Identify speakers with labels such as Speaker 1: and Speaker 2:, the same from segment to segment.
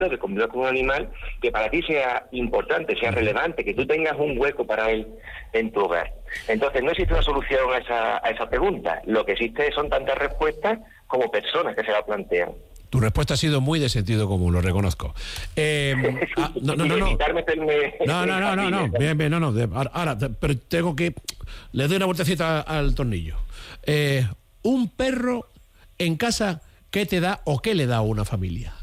Speaker 1: de convivir con un animal, que para ti sea importante, sea relevante, que tú tengas un hueco para él en tu hogar. Entonces, no existe una solución a esa pregunta. Lo que existe son tantas respuestas como personas que se la plantean.
Speaker 2: Tu respuesta ha sido muy de sentido común, lo reconozco. No. Bien, no. Ahora, pero tengo que... Le doy una vueltecita al tornillo. Un perro en casa, ¿qué te da o qué le da a una familia?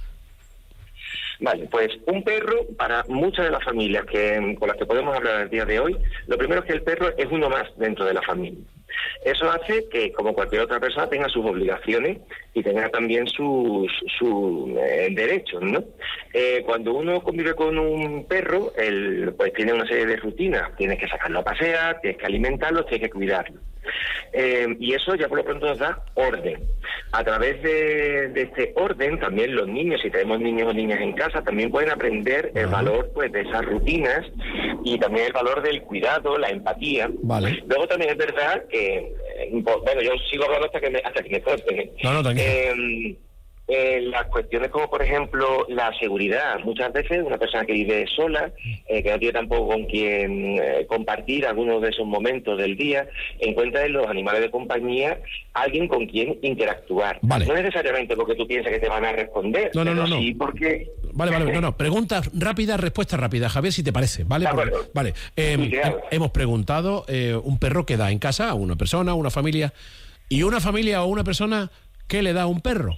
Speaker 1: Vale, pues un perro, para muchas de las familias con las que podemos hablar el día de hoy, lo primero es que el perro es uno más dentro de la familia. Eso hace que, como cualquier otra persona, tenga sus obligaciones y tenga también sus derechos, ¿no? Cuando uno convive con un perro, pues tiene una serie de rutinas. Tienes que sacarlo a pasear, tienes que alimentarlo, tienes que cuidarlo. Y eso ya por lo pronto nos da orden. A través de este orden, también los niños, si tenemos niños o niñas en casa, también pueden aprender el valor, pues, de esas rutinas y también el valor del cuidado, la empatía.
Speaker 2: Vale.
Speaker 1: Luego también es verdad que, bueno, yo sigo hablando hasta que me corten.
Speaker 2: No, tranquilo.
Speaker 1: Las cuestiones como, por ejemplo, la seguridad. Muchas veces una persona que vive sola, que no tiene tampoco con quien compartir algunos de esos momentos del día, encuentra en los animales de compañía alguien con quien interactuar.
Speaker 2: Vale.
Speaker 1: No necesariamente porque tú piensas que te van a responder,
Speaker 2: No.
Speaker 1: sí porque...
Speaker 2: Vale, no. Preguntas rápidas, respuestas rápidas, Javier, si te parece, ¿vale? Vale. Hemos preguntado, un perro que da en casa a una persona, a una familia, y una familia o una persona, ¿qué le da a un perro?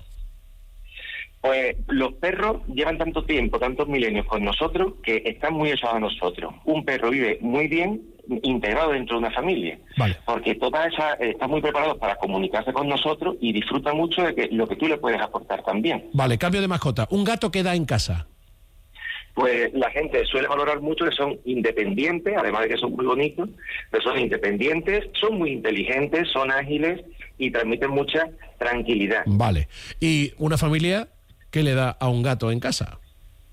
Speaker 1: Pues los perros llevan tanto tiempo, tantos milenios con nosotros, que están muy echados a nosotros. Un perro vive muy bien integrado dentro de una familia,
Speaker 2: vale,
Speaker 1: porque están muy preparados para comunicarse con nosotros y disfrutan mucho de lo que tú le puedes aportar también.
Speaker 2: Vale, cambio de mascota. ¿Un gato que da en casa?
Speaker 1: Pues la gente suele valorar mucho que son independientes, además de que son muy bonitos, pero son independientes, son muy inteligentes, son ágiles y transmiten mucha tranquilidad.
Speaker 2: Vale. ¿Y una familia qué le da a un gato en casa?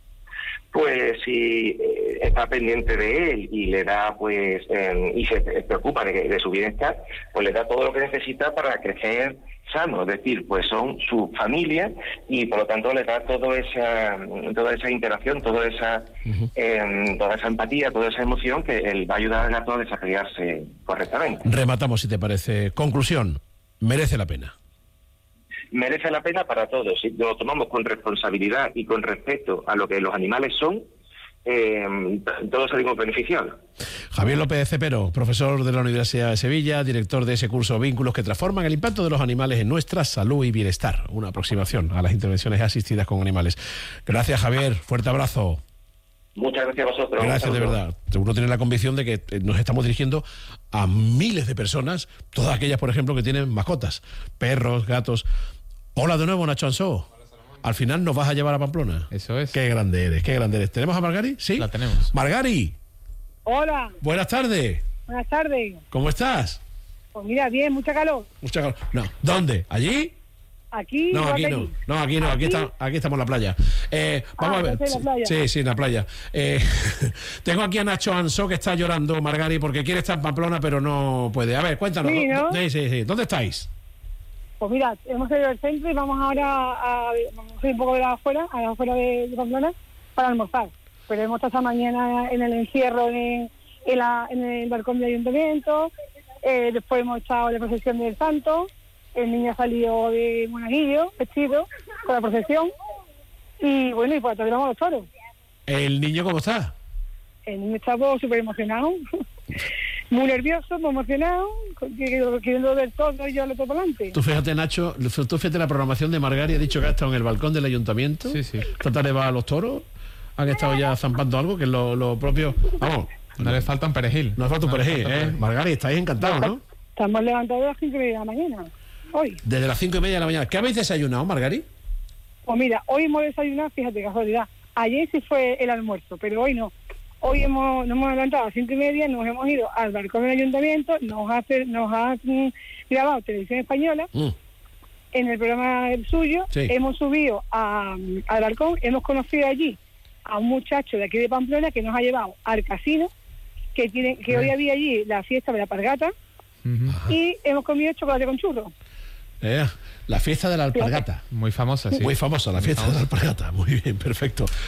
Speaker 1: Pues si está pendiente de él y le da, pues, y se preocupa de su bienestar, pues le da todo lo que necesita para crecer sano, es decir, pues son su familia y por lo tanto le da toda esa interacción, toda esa empatía, toda esa emoción que él va a ayudar al gato a desarrollarse correctamente.
Speaker 2: Rematamos, si te parece. Conclusión, merece la pena.
Speaker 1: Merece la pena para todos. Si lo tomamos con responsabilidad y con respeto a lo que los animales son, todos salimos beneficiados.
Speaker 2: Javier López Cepero, profesor de la Universidad de Sevilla, director de ese curso Vínculos que transforman el impacto de los animales en nuestra salud y bienestar. Una aproximación a las intervenciones asistidas con animales. Gracias, Javier. Fuerte abrazo.
Speaker 1: Muchas gracias a vosotros.
Speaker 2: Gracias, de verdad. Uno tiene la convicción de que nos estamos dirigiendo a miles de personas, todas aquellas, por ejemplo, que tienen mascotas, perros, gatos. Hola de nuevo, Nacho Ansó. Al final nos vas a llevar a Pamplona.
Speaker 3: Eso es.
Speaker 2: Qué grande eres, qué grande eres. ¿Tenemos a Margari? Sí.
Speaker 3: La tenemos.
Speaker 2: Margari.
Speaker 4: Hola.
Speaker 2: Buenas tardes.
Speaker 4: Buenas tardes.
Speaker 2: ¿Cómo estás?
Speaker 4: Pues mira, bien, mucha calor.
Speaker 2: Mucha calor. No, ¿dónde? ¿Allí?
Speaker 4: Aquí.
Speaker 2: No, aquí no. No, aquí no. Aquí estamos en la playa. Vamos a ver.
Speaker 4: En la playa.
Speaker 2: Sí, en la playa. Tengo aquí a Nacho Ansó que está llorando, Margari, porque quiere estar en Pamplona, pero no puede. A ver, cuéntanos.
Speaker 4: Sí, ¿no?
Speaker 2: Sí. ¿Dónde estáis?
Speaker 4: Pues mira, hemos salido del centro y vamos ahora a ir un poco a la afuera de Pamplona para almorzar. Pero hemos estado esta mañana en el encierro en el balcón del ayuntamiento, después hemos estado en la procesión del Santo, el niño ha salido de monaguillo, vestido, con la procesión, y bueno, y pues atrás los toros.
Speaker 2: ¿El niño cómo está?
Speaker 4: El niño está súper emocionado, muy nervioso, muy emocionado, queriendo ver todo y llevarlo todo para adelante.
Speaker 2: Tú fíjate, Nacho, la programación de Margari, ha dicho que ha estado en el balcón del ayuntamiento.
Speaker 3: Sí.
Speaker 2: Esta tarde va a los toros, han estado ya zampando algo, que es lo propio. Vamos.
Speaker 3: No le falta un perejil.
Speaker 2: No le falta un perejil, ¿eh? Margari, estáis encantados, ¿no?
Speaker 4: Estamos levantados a las 5:30 de la mañana, hoy.
Speaker 2: Desde las 5:30 de la mañana. ¿Qué habéis desayunado, Margari?
Speaker 4: Pues mira, hoy hemos desayunado, fíjate, casualidad. Ayer sí fue el almuerzo, pero hoy no. Hoy nos hemos levantado a las 5:30, nos hemos ido al balcón del ayuntamiento, nos ha grabado Televisión Española, en el programa suyo,
Speaker 2: sí.
Speaker 4: Hemos subido al balcón, hemos conocido allí a un muchacho de aquí de Pamplona que nos ha llevado al casino, que hoy había allí la fiesta de la Pargata, y hemos comido chocolate con churros.
Speaker 2: La fiesta de la alpargata.
Speaker 3: Muy famosa, sí.
Speaker 2: Muy famosa, la fiesta de la alpargata. Muy bien, perfecto.